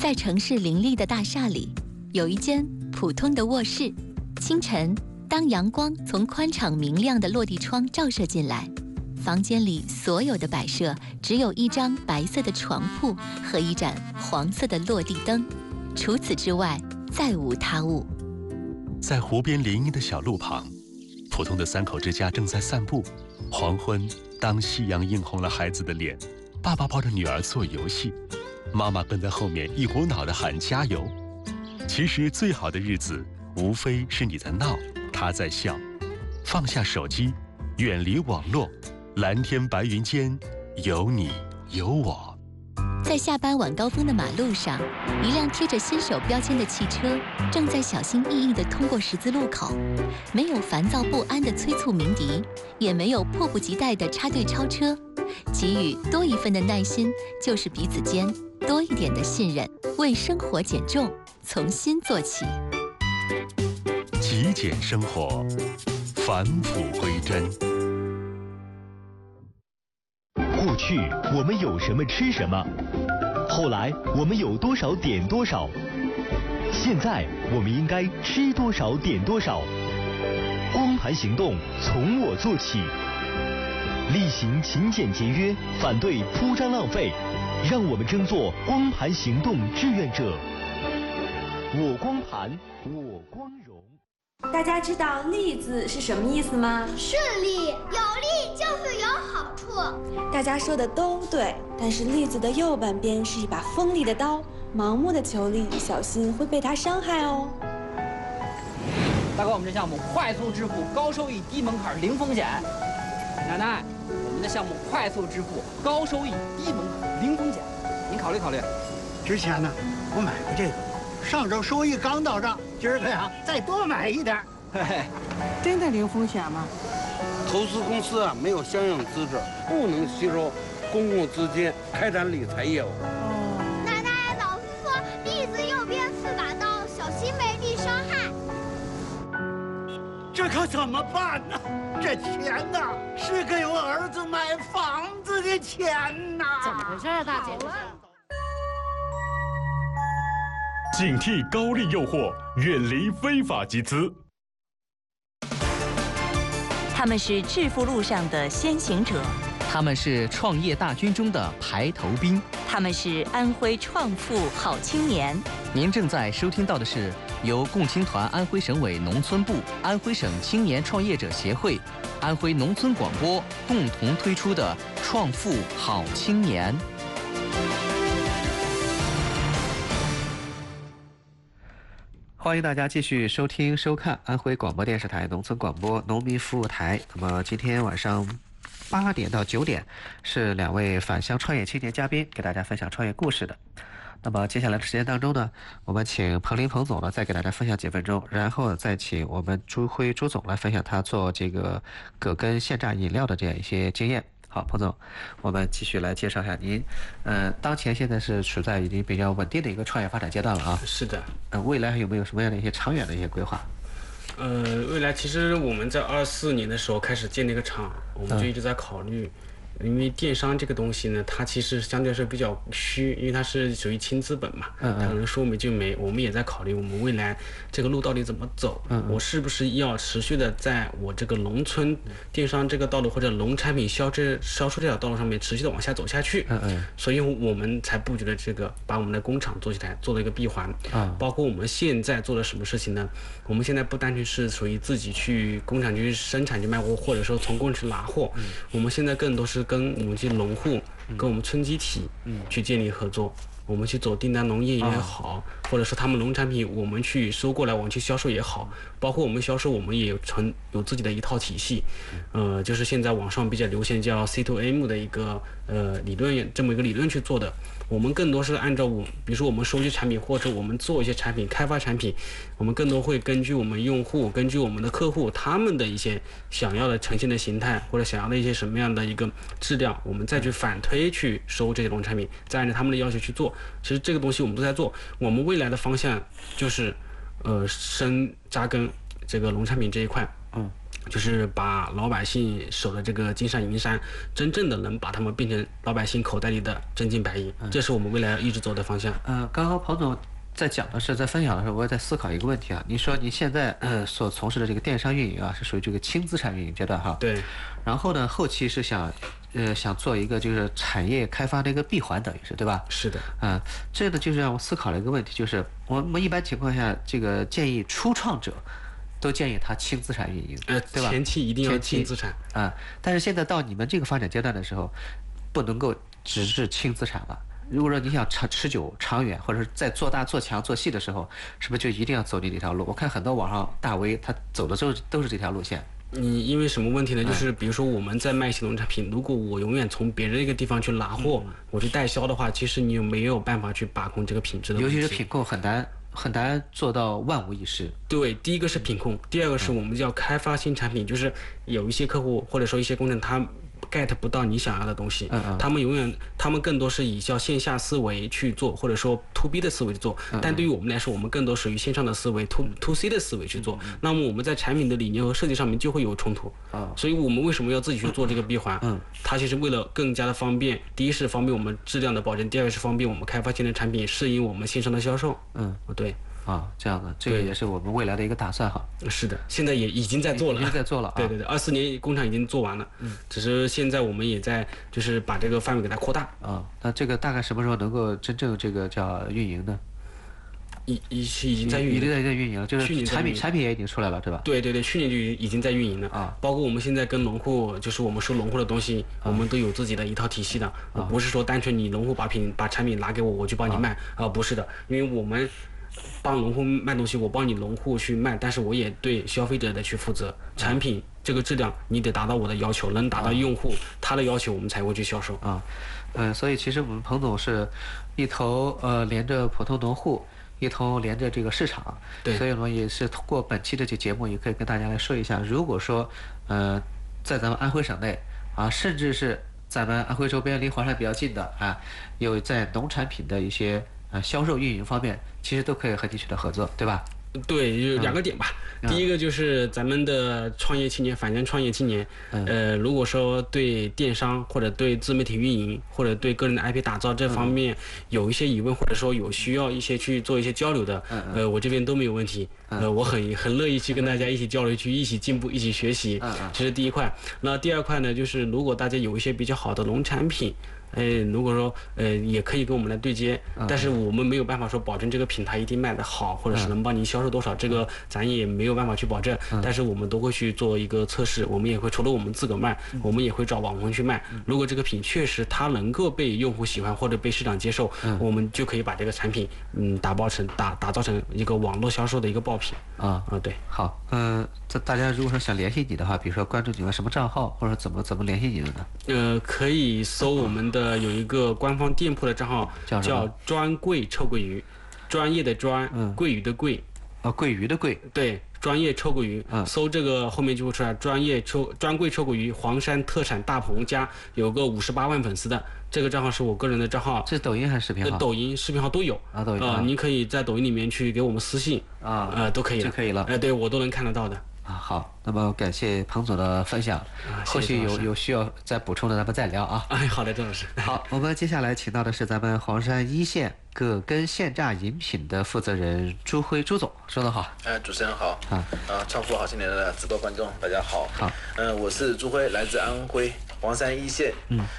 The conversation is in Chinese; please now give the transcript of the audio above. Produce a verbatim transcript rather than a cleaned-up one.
在城市林立的大厦里，有一间普通的卧室。清晨，当阳光从宽敞明亮的落地窗照射进来，房间里所有的摆设只有一张白色的床铺和一盏黄色的落地灯，除此之外再无他物。 在湖边林荫的小路旁，普通的三口之家正在散步。黄昏，当夕阳映红了孩子的脸，爸爸抱着女儿做游戏，妈妈跟在后面一股脑地喊加油。其实最好的日子，无非是你在闹，他在笑。放下手机，远离网络，蓝天白云间，有你有我。 在下班晚高峰的马路上，一辆贴着新手标签的汽车正在小心翼翼地通过十字路口，没有烦躁不安的催促鸣笛，也没有迫不及待的插队超车，给予多一份的耐心，就是彼此间多一点的信任。为生活减重，从心做起。 极简生活，返璞归真。 过去我们有什么吃什么，后来我们有多少点多少，现在我们应该吃多少点多少。光盘行动，从我做起，厉行勤俭节约，反对铺张浪费，让我们争做光盘行动志愿者。我光盘，我光荣。 大家知道“利”字是什么意思吗？ 顺利，有利就是有好处。 大家说的都对，但是“利”字的右半边是一把锋利的刀，盲目的求利，小心会被它伤害哦。 大哥，我们这项目快速支付，高收益，低门槛，零风险。奶奶，我们的项目快速支付，高收益，低门槛，零风险，您考虑考虑。 之前呢，我买过这个，上周收益刚到账，今儿个呀再多买一点。 嘿嘿， 真的零风险吗？ 投资公司啊没有相应资质，不能吸收公共资金开展理财业务。 哦，奶奶，老师说利字右边是把刀，小心没地伤害。 这可怎么办呢？这钱呐，是给我儿子买房子的钱呐！ 怎么回事啊，大姐？ 警惕高利诱惑，远离非法集资。 他们是致富路上的先行者， 他们是创业大军中的排头兵， 他们是安徽创富好青年。 您正在收听到的是由共青团安徽省委农村部、安徽省青年创业者协会、安徽农村广播共同推出的《创富好青年》。 欢迎大家继续收听收看安徽广播电视台农村广播农民服务台。那么今天晚上八点到九点是两位返乡创业青年嘉宾给大家分享创业故事的。那么接下来的时间当中呢，我们请彭林彭总呢再给大家分享几分钟，然后再请我们朱辉朱总来分享他做这个葛根现榨饮料的这样一些经验。好，彭总，我们继续来介绍一下您。呃，当前现在是处在已经比较稳定的一个创业发展阶段了啊。 是的。 呃，未来还有没有什么样的一些长远的一些规划？ 呃，未来其实我们在二四年的时候开始建那个厂，我们就一直在考虑。嗯，因为电商这个东西呢，它其实相对是比较虚，因为它是属于轻资本嘛， 嗯嗯， 它可能说没就没。我们也在考虑我们未来这个路到底怎么走， 嗯嗯， 我是不是要持续的在我这个农村电商这个道路或者农产品销这销售这条道路上面持续的往下走下去， 嗯嗯， 所以我们才布局了这个，把我们的工厂做起来，做了一个闭环， 啊， 包括我们现在做的什么事情呢？我们现在不单纯是属于自己去工厂去生产去卖货，或者说从工厂去拿货，嗯，我们现在更多是跟我们这些农户、嗯、跟我们村集体，嗯，去建立合作。我们去走订单农业也好，啊，或者说他们农产品我们去收过来，我们去销售也好，包括我们销售，我们也有成有自己的一套体系，呃，就是现在网上比较流行叫 C to M 的一个呃理论，这么一个理论去做的。我们更多是按照我，比如说我们收集产品，或者我们做一些产品、开发产品，我们更多会根据我们用户、根据我们的客户他们的一些想要的呈现的形态，或者想要的一些什么样的一个质量，我们再去反推去收这些农产品，再按照他们的要求去做。其实这个东西我们都在做。我们未来的方向就是，呃，深扎根这个农产品这一块。嗯。 就是把老百姓守的这个金山银山，真正的能把他们变成老百姓口袋里的真金白银，嗯、这是我们未来要一直走的方向。 嗯、呃，刚刚彭总在讲的是，在分享的时候，我也在思考一个问题啊。您说您现在呃所从事的这个电商运营啊，是属于这个轻资产运营阶段哈。 对。 然后呢，后期是想呃想做一个就是产业开发的一个闭环，等于是对吧？ 是的。 嗯、呃，这个就是让我思考了一个问题，就是我们一般情况下，这个建议初创者都建议他轻资产运营， 呃， 对吧？ 前期一定要轻资产啊、呃。但是现在到你们这个发展阶段的时候，不能够只是轻资产了。如果说你想长持久、长远，或者是在做大、做强、做细的时候，是不是就一定要走你这条路？我看很多网上大 V 他走的都是都是这条路线。 你因为什么问题呢？就是比如说我们在卖一些农产品，如果我永远从别人一个地方去拿货，嗯、我去代销的话，其实你没有办法去把控这个品质的问题。 尤其是品控很难很难做到万无一失。 对，第一个是品控，第二个是我们叫开发新产品，嗯、就是有一些客户或者说一些工程他get 不到你想要的东西， 嗯嗯， 他们永远，他们更多是以叫线下思维去做，或者说 to B 的思维去做。 嗯嗯， 但对于我们来说，我们更多属于线上的思维 to to C 的思维去做。嗯嗯，那么我们在产品的理念和设计上面就会有冲突。 啊， 所以我们为什么要自己去做这个闭环？ 嗯， 它其实为了更加的方便，第一是方便我们质量的保证，第二个是方便我们开发新的产品适应我们线上的销售。 嗯， 对。 啊，这样的，这个也是我们未来的一个打算哈。 是的，现在也已经在做了， 已经在做了。 对对对，二四年工厂已经做完了，嗯，只是现在我们也在就是把这个范围给它扩大。 啊，那这个大概什么时候能够真正这个叫运营呢？ 已已是已经在运营， 已经在运营了，就是产品产品也已经出来了，对吧？ 对对对，去年就已经在运营了啊。 包括我们现在跟农户，就是我们收农户的东西，我们都有自己的一套体系的， 啊、 不是说单纯你农户把品把产品拿给我，我就帮你卖啊，不是的，因为我们帮农户卖东西，我帮你农户去卖，但是我也对消费者的去负责，产品这个质量你得达到我的要求，能达到用户他的要求，我们才会去销售啊。嗯，所以其实我们彭总是一头呃连着普通农户，一头连着这个市场， 对， 所以呢也是通过本期的这节目，也可以跟大家来说一下，如果说呃在咱们安徽省内啊，甚至是咱们安徽周边离黄山比较近的啊，有在农产品的一些呃销售运营方面，其实都可以和你取得合作，对吧？ 对，有两个点吧。 嗯、 第一个就是咱们的创业青年，返乡创业青年，嗯、呃，如果说对电商或者对自媒体运营或者对个人的 I P 打造这方面有一些疑问，或者说有需要一些去做一些交流的， 嗯、 呃，我这边都没有问题。呃，我很很乐意去跟大家一起交流，去一起进步，一起学习。这是第一块。那第二块呢，就是如果大家有一些比较好的农产品。哎，如果说呃也可以跟我们来对接， 嗯、 但是我们没有办法说保证这个品牌一定卖得好，或者是能帮您销售多少，嗯、这个咱也没有办法去保证。嗯、但是我们都会去做一个测试，我们也会除了我们自个卖，嗯、我们也会找网红去卖。嗯、如果这个品确实它能够被用户喜欢或者被市场接受， 嗯、 我们就可以把这个产品嗯打包成打打造成一个网络销售的一个爆品。 啊啊，对， 好，嗯、呃，这大家如果说想联系你的话，比如说关注你们什么账号，或者怎么怎么联系你们呢？ 呃，可以搜我们的有一个官方店铺的账号， 叫叫专柜臭鳜鱼，专业的专， 嗯， 桂鱼的桂， 啊，桂鱼的桂， 对，专业臭鳜鱼， 嗯， 搜这个后面就会出来，专业臭专柜臭鳜鱼，黄山特产大棚家有个五十八万粉丝的。这个账号是我个人的账号， 这是抖音还是视频号？ 呃、抖音、视频号都有啊，抖音啊、呃，你可以在抖音里面去给我们私信啊， 呃，都可以了， 就可以了， 哎、呃，对我都能看得到的。 啊，好，那么感谢彭总的分享， 啊、 后续有有需要再补充的，咱们再聊啊。 哎，好的，郑老师。 好，我们接下来请到的是咱们黄山一线葛根现榨饮品的负责人朱辉朱总，朱总好。 哎，主持人好。 啊， 啊，创富好青年的直播观众大家好。 好， 嗯、呃，我是朱辉，来自安徽黄山一线。 嗯。